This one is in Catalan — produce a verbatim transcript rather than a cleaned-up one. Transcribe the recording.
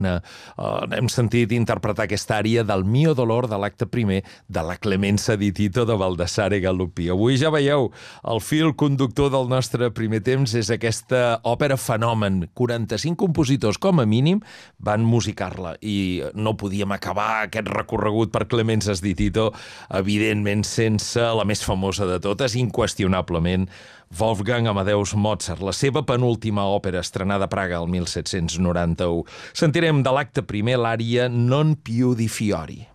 Uh, hem sentit interpretar aquesta ària del Mio Dolor de l'acte primer de la Clemenza di Tito de Baldassare Galuppi. Avui ja veieu, el fil conductor del nostre primer temps és aquesta òpera fenomen. quaranta-cinc compositors, com a mínim, van musicar-la i no podíem acabar aquest recorregut per Clemenza di Tito, evidentment sense la més famosa de totes, inqüestionablement, Wolfgang Amadeus Mozart, la seva penúltima òpera estrenada a Praga el mil set-cents noranta-u. Sentirem de l'acte primer l'ària Non più di fiori.